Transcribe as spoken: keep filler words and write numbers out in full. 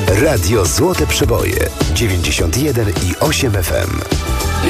Radio Złote Przeboje dziewięćdziesiąt jeden i osiem F M.